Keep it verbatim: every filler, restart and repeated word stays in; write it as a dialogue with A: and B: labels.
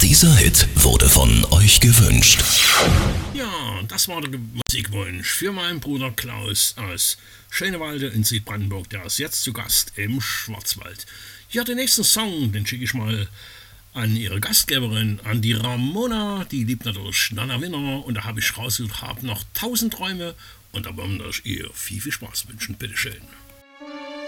A: Dieser Hit wurde von euch gewünscht.
B: Ja, das war der Musikwunsch für meinen Bruder Klaus aus Schönewalde in Südbrandenburg. Der ist jetzt zu Gast im Schwarzwald. Ja, den nächsten Song, den schicke ich mal an ihre Gastgeberin, an die Ramona. Die liebt natürlich Nana Winner. Und da habe ich rausgesucht, habe noch tausend Träume. Und da wollen wir ihr viel, viel Spaß wünschen. Bitteschön.